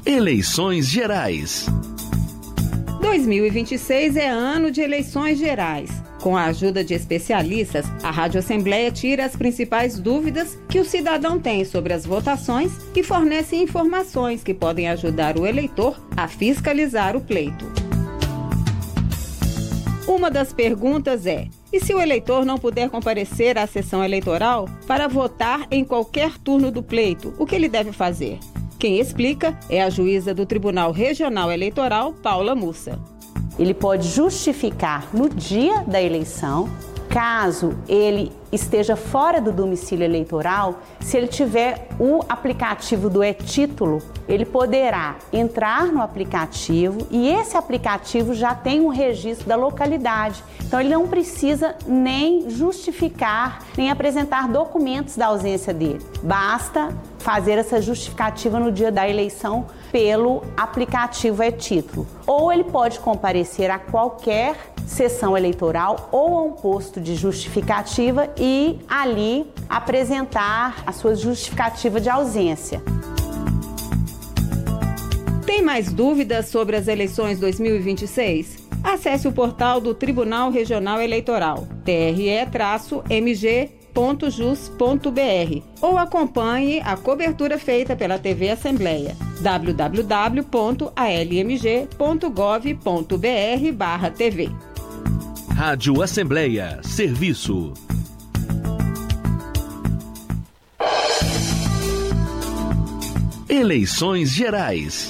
Eleições Gerais. 2026 é ano de eleições gerais. Com a ajuda de especialistas, a Rádio Assembleia tira as principais dúvidas que o cidadão tem sobre as votações e fornece informações que podem ajudar o eleitor a fiscalizar o pleito. Uma das perguntas é: e se o eleitor não puder comparecer à sessão eleitoral para votar em qualquer turno do pleito, o que ele deve fazer? Quem explica é a juíza do Tribunal Regional Eleitoral, Paula Mussa. Ele pode justificar no dia da eleição, caso ele esteja fora do domicílio eleitoral, se ele tiver o aplicativo do e-título, ele poderá entrar no aplicativo e esse aplicativo já tem um registro da localidade. Então ele não precisa nem justificar, nem apresentar documentos da ausência dele. Basta fazer essa justificativa no dia da eleição pelo aplicativo e-título. Ou ele pode comparecer a qualquer sessão eleitoral ou a um posto de justificativa e ali apresentar a sua justificativa de ausência. Tem mais dúvidas sobre as eleições 2026? Acesse o portal do Tribunal Regional Eleitoral, tre-mg.jus.br, ou acompanhe a cobertura feita pela TV Assembleia, www.almg.gov.br/tv. Rádio Assembleia, serviço. Eleições Gerais.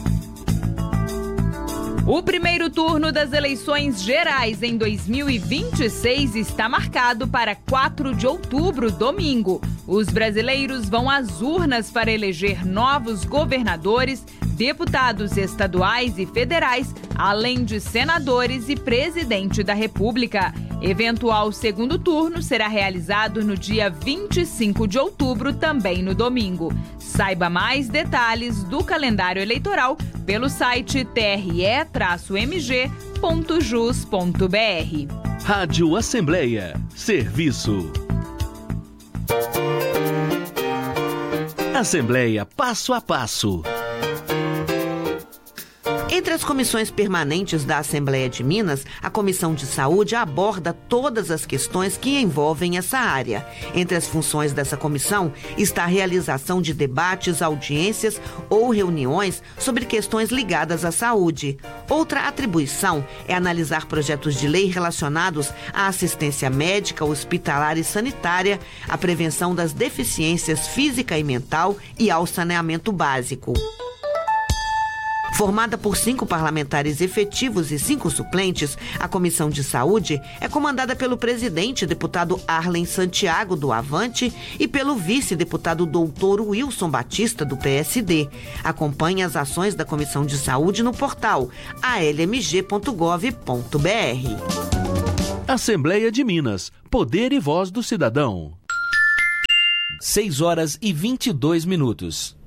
O primeiro turno das eleições gerais em 2026 está marcado para 4 de outubro, domingo. Os brasileiros vão às urnas para eleger novos governadores, deputados estaduais e federais, além de senadores e presidente da República. Eventual segundo turno será realizado no dia 25 de outubro, também no domingo. Saiba mais detalhes do calendário eleitoral pelo site tre-mg.jus.br. Rádio Assembleia, serviço. Assembleia Passo a Passo. Entre as comissões permanentes da Assembleia de Minas, a Comissão de Saúde aborda todas as questões que envolvem essa área. Entre as funções dessa comissão está a realização de debates, audiências ou reuniões sobre questões ligadas à saúde. Outra atribuição é analisar projetos de lei relacionados à assistência médica, hospitalar e sanitária, à prevenção das deficiências física e mental e ao saneamento básico. Formada por 5 parlamentares efetivos e 5 suplentes, a Comissão de Saúde é comandada pelo presidente, deputado Arlen Santiago, do Avante, e pelo vice-deputado doutor Wilson Batista, do PSD. Acompanhe as ações da Comissão de Saúde no portal almg.gov.br. Assembleia de Minas. Poder e voz do cidadão. 6 horas e 22 minutos.